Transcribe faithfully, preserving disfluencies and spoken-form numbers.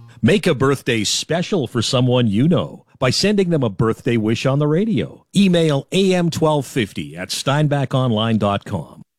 Make a birthday special for someone you know by sending them a birthday wish on the radio. Email A M twelve fifty at steinbach online dot com.